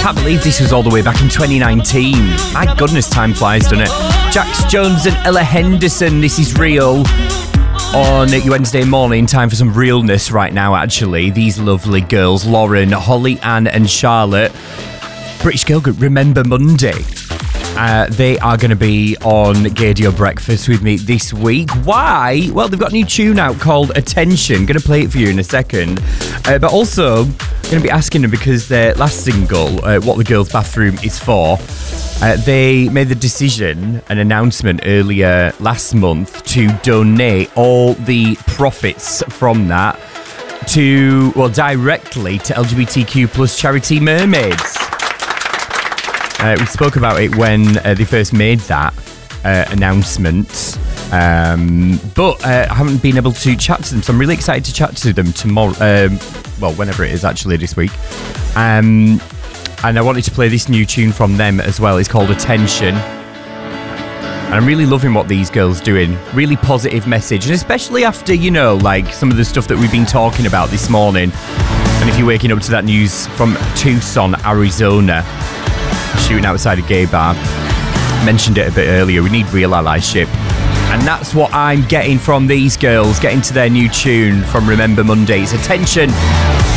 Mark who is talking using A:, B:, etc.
A: Can't believe this was all the way back in 2019. My goodness, time flies, doesn't it? Jax Jones and Ella Henderson, This Is Real. On your Wednesday morning, time for some realness right now, actually. These lovely girls, Lauren, Holly Ann and Charlotte. British girl group Remember Monday. They are going to be on Gaydio Breakfast with me this week. Why? Well, they've got a new tune out called Attention. Going to play it for you in a second. But also, going to be asking them because their last single, What the Girls' Bathroom Is For, they made the decision, an announcement earlier last month, to donate all the profits from that directly to LGBTQ plus charity Mermaids. We spoke about it when they first made that announcement, but I haven't been able to chat to them, so I'm really excited to chat to them tomorrow, whenever it is actually this week. And I wanted to play this new tune from them as well. It's called Attention. And I'm really loving what these girls doing. Really positive message, and especially after, some of the stuff that we've been talking about this morning. And if you're waking up to that news from Tucson, Arizona, shooting outside a gay bar, mentioned it a bit earlier, we need real allyship, and that's what I'm getting from these girls, getting to their new tune from Remember Mondays. Attention.